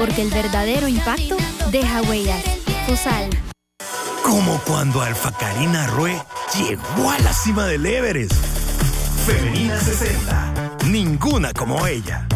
porque el verdadero impacto deja huellas. Futsal. Como cuando Alfa Karina Rue llegó a la cima del Everest. Femenina 60. Ninguna como ella.